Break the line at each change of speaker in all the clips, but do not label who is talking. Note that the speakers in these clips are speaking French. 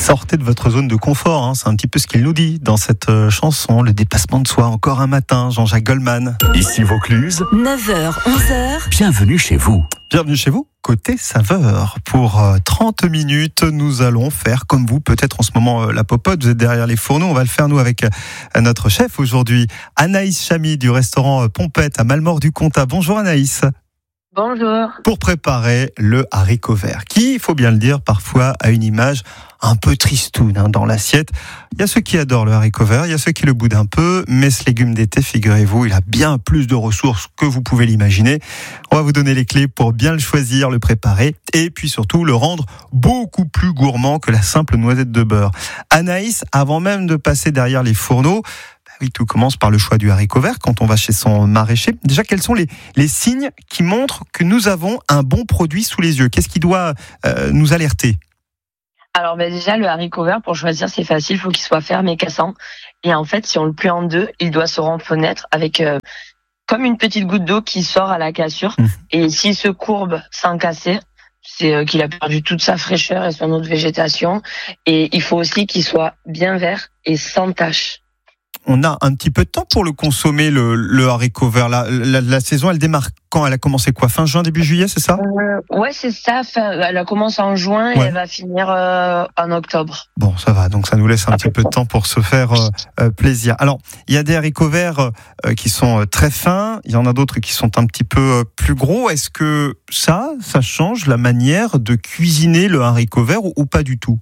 Sortez de votre zone de confort, hein. C'est un petit peu ce qu'il nous dit dans cette chanson, le dépassement de soi, encore un matin, Jean-Jacques Goldman.
Ici Vaucluse,
9h, 11h.
bienvenue chez vous.
Bienvenue chez vous, côté saveur. Pour 30 minutes, nous allons faire comme vous, peut-être en ce moment la popote, vous êtes derrière les fourneaux, on va le faire nous avec notre chef aujourd'hui, Anaïs Chamy du restaurant Pompette à Malmort-du-Comtat. Bonjour Anaïs.
Bonjour.
Pour préparer le haricot vert, qui, il faut bien le dire, parfois a une image un peu tristoune dans l'assiette. Il y a ceux qui adorent le haricot vert, il y a ceux qui le boudent un peu, mais ce légume d'été, figurez-vous, il a bien plus de ressources que vous pouvez l'imaginer. On va vous donner les clés pour bien le choisir, le préparer, et puis surtout le rendre beaucoup plus gourmand que la simple noisette de beurre. Anaïs, avant même de passer derrière les fourneaux, oui, tout commence par le choix du haricot vert quand on va chez son maraîcher. Déjà, quels sont les signes qui montrent que nous avons un bon produit sous les yeux? Qu'est-ce qui doit nous alerter?
Alors déjà, le haricot vert, pour choisir, c'est facile, il faut qu'il soit ferme et cassant. Et en fait, si on le plie en deux, il doit se reconnaître avec comme une petite goutte d'eau qui sort à la cassure. Et s'il se courbe sans casser, c'est qu'il a perdu toute sa fraîcheur et son autre végétation. Et il faut aussi qu'il soit bien vert et sans tache.
On a un petit peu de temps pour le consommer, le haricot vert. La saison, elle démarre quand? Elle a commencé quoi? Fin juin, début juillet, c'est ça?
Ouais, c'est ça. Elle a commencé en juin et elle va finir en octobre.
Bon, ça va. Donc, ça nous laisse un petit peu de temps pour se faire plaisir. Alors, il y a des haricots verts qui sont très fins. Il y en a d'autres qui sont un petit peu plus gros. Est-ce que ça change la manière de cuisiner le haricot vert ou pas du tout?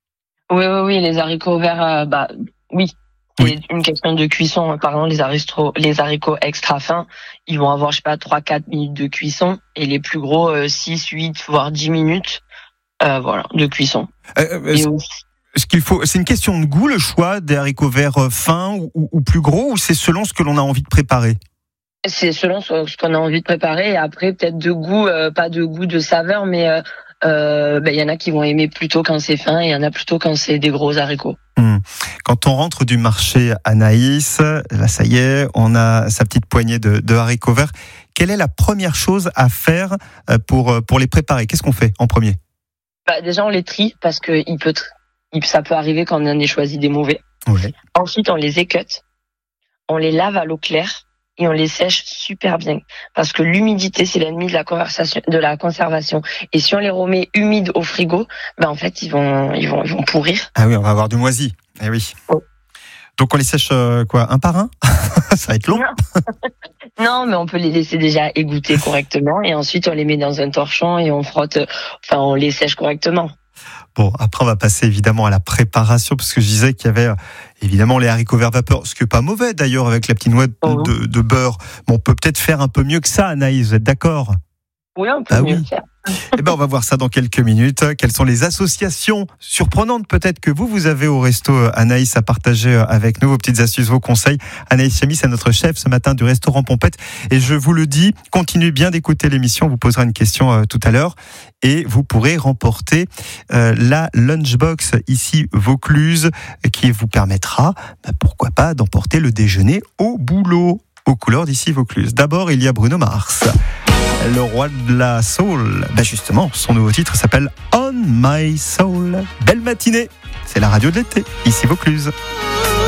Oui. Les haricots verts, oui. C'est une question de cuisson. Par exemple, les haricots extra fins, ils vont avoir, 3-4 minutes de cuisson. Et les plus gros, 6, 8, voire 10 minutes, de cuisson.
Est-ce qu'il faut, c'est une question de goût, le choix des haricots verts fins ou plus gros, ou c'est selon ce que l'on a envie de préparer?
C'est selon ce qu'on a envie de préparer. Et après, peut-être de goût, pas de goût de saveur, mais y en a qui vont aimer plutôt quand c'est fin et il y en a plutôt quand c'est des gros haricots.
Quand on rentre du marché Anaïs, là ça y est, on a sa petite poignée de haricots verts. Quelle est la première chose à faire pour les préparer? Qu'est-ce qu'on fait en premier?
Déjà on les trie parce que ça peut arriver qu'on en ait choisi des mauvais.
Oui.
Ensuite on les écoute, on les lave à l'eau claire et on les sèche super bien parce que l'humidité c'est l'ennemi de la conservation. Et si on les remet humides au frigo, en fait ils vont pourrir.
Ah oui, on va avoir du moisi. Eh oui. Oh. Donc on les sèche un par un? Ça va être long.
Non, mais on peut les laisser déjà égoutter correctement et ensuite on les met dans un torchon et on frotte, on les sèche correctement.
Bon, après on va passer évidemment à la préparation parce que je disais qu'il y avait évidemment les haricots verts vapeur, ce qui est pas mauvais d'ailleurs avec la petite noix de beurre. Mais on peut peut-être faire un peu mieux que ça, Anaïs, vous êtes d'accord?
Oui, on peut mieux faire.
On va voir ça dans quelques minutes. Quelles sont les associations surprenantes peut-être que vous avez au resto, Anaïs, à partager avec nous, vos petites astuces, vos conseils. Anaïs Chamy, c'est notre chef ce matin du restaurant Pompette. Et je vous le dis, continuez bien d'écouter l'émission. On vous posera une question tout à l'heure. Et vous pourrez remporter la Lunchbox ici Vaucluse qui vous permettra, pourquoi pas, d'emporter le déjeuner au boulot aux couleurs d'ici Vaucluse. D'abord, il y a Bruno Mars. Le roi de la soul. Justement, son nouveau titre s'appelle On My Soul. Belle matinée, c'est la radio de l'été, ici Vaucluse.